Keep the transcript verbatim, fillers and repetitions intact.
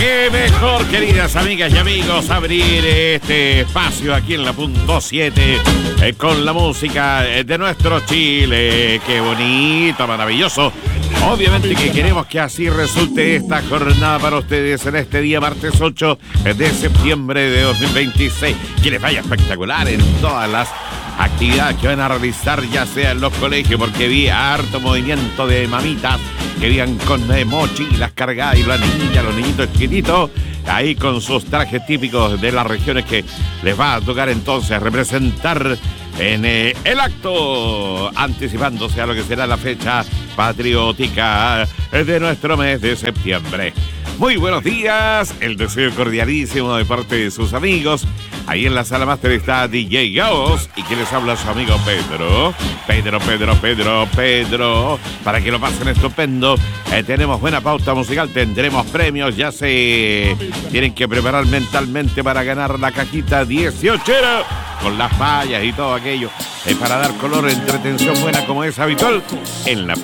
Qué mejor, queridas amigas y amigos, abrir este espacio aquí en la punto siete eh, con la música de nuestro Chile. Qué bonito, maravilloso. Obviamente que queremos que así resulte esta jornada para ustedes en este día martes ocho de septiembre de dos mil veintiséis. Que les vaya espectacular en todas las actividades que van a realizar, ya sea en los colegios, porque vi harto movimiento de mamitas que vivían con eh, mochilas cargadas y las niñas, los niñitos chiquititos, ahí con sus trajes típicos de las regiones que les va a tocar entonces representar en eh, el acto, anticipándose a lo que será la fecha patriótica de nuestro mes de septiembre. Muy buenos días, el deseo cordialísimo de parte de sus amigos. Ahí en la sala máster está D J Gauss y que les habla su amigo Pedro. Pedro, Pedro, Pedro, Pedro. Para que lo pasen estupendo. Eh, tenemos buena pauta musical, tendremos premios. Ya se tienen que preparar mentalmente para ganar la cajita dieciocho con las fallas y todo aquello. Eh, para dar color, entretención buena como es habitual en la